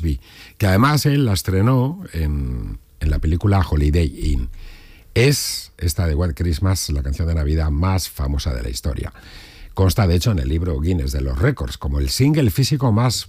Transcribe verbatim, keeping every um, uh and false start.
Crosby, que además él la estrenó en, en la película Holiday Inn. Es esta de White Christmas la canción de Navidad más famosa de la historia. Consta de hecho en el libro Guinness de los récords como el single físico más